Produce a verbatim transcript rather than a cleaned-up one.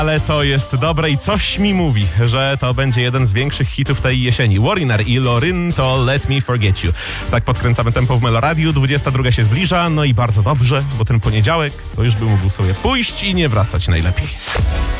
Ale to jest dobre i coś mi mówi, że to będzie jeden z większych hitów tej jesieni. Warriner i Loryn to Let Me Forget You. Tak podkręcamy tempo w Meloradiu, dwudziesta druga się zbliża, no i bardzo dobrze, bo ten poniedziałek to już by mógł sobie pójść i nie wracać najlepiej.